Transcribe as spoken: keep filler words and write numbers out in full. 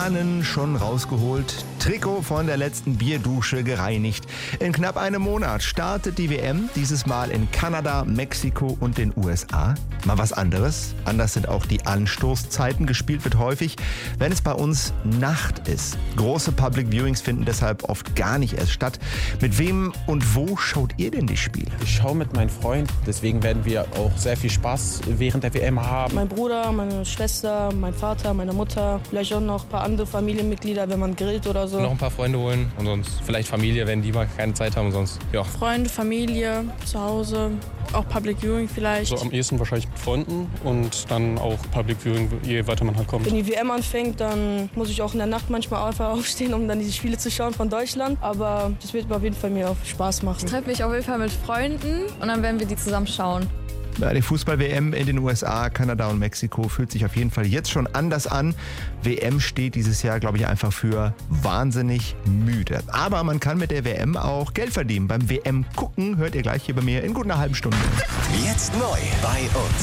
Fahnen schon rausgeholt, Trikot von der letzten Bierdusche gereinigt. In knapp einem Monat startet die W M, dieses Mal in Kanada, Mexiko und den U S A. Mal was anderes. Anders sind auch die Anstoßzeiten. Gespielt wird häufig, wenn es bei uns Nacht ist. Große Public Viewings finden deshalb oft gar nicht erst statt. Mit wem und wo schaut ihr denn die Spiele? Ich schaue mit meinem Freund, deswegen werden wir auch sehr viel Spaß während der W M haben. Mein Bruder, meine Schwester, mein Vater, meine Mutter, vielleicht auch noch ein paar andere Familienmitglieder, wenn man grillt oder so. Noch ein paar Freunde holen und sonst vielleicht Familie, wenn die mal keine Zeit haben, sonst ja. Freunde, Familie, zu Hause, auch Public Viewing vielleicht. So am ehesten wahrscheinlich mit Freunden und dann auch Public Viewing, je weiter man halt kommt. Wenn die W M anfängt, dann muss ich auch in der Nacht manchmal einfach aufstehen, um dann diese Spiele zu schauen von Deutschland. Aber das wird auf jeden Fall mir auch Spaß machen. Ich treffe mich auf jeden Fall mit Freunden und dann werden wir die zusammen schauen. Ja, die Fußball-W M in den U S A, Kanada und Mexiko fühlt sich auf jeden Fall jetzt schon anders an. W M steht dieses Jahr, glaube ich, einfach für wahnsinnig müde. Aber man kann mit der W M auch Geld verdienen. Beim W M gucken hört ihr gleich hier bei mir in gut einer halben Stunde. Jetzt neu bei uns.